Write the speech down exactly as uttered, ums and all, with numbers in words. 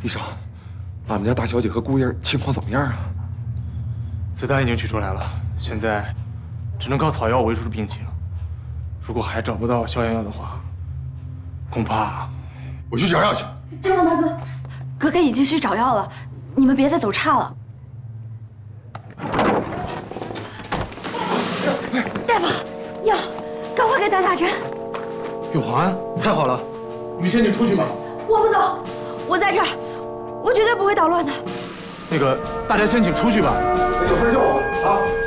医生，俺们家大小姐和姑爷情况怎么样啊？ 子弹已经取出来了，现在只能靠草药维持住病情。如果还找不到消炎药的话，恐怕我去找药去。 队长大哥，哥哥已经去找药了，你们别再走岔了。大夫，药，赶快给打打针。 有黄安，太好了！你们先去出去吧。 我不走，我在这儿，我绝对不会捣乱的。 那个，大家先请出去吧。 有事叫我啊。